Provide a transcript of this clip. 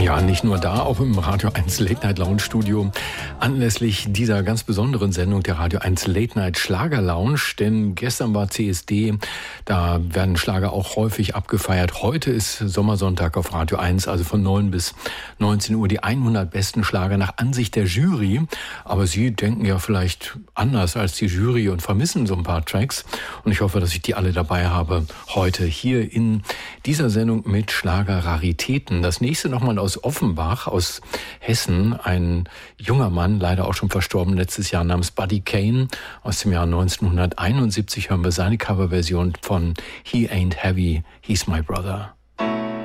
Ja, nicht nur da, auch im Radio 1 Late Night Lounge Studio anlässlich dieser ganz besonderen Sendung der Radio 1 Late Night Schlager Lounge, denn gestern war CSD, da werden Schlager auch häufig abgefeiert. Heute ist Sommersonntag auf Radio 1, also von 9 bis 19 Uhr die 100 besten Schlager nach Ansicht der Jury. Aber Sie denken ja vielleicht anders als die Jury und vermissen so ein paar Tracks. Und ich hoffe, dass ich die alle dabei habe heute hier in dieser Sendung mit Schlager-Raritäten. Das nächste nochmal aus Offenbach, aus Hessen. Ein junger Mann, leider auch schon verstorben letztes Jahr, namens Buddy Kane. Aus dem Jahr 1971 hören wir seine Coverversion von He Ain't Heavy, He's My Brother.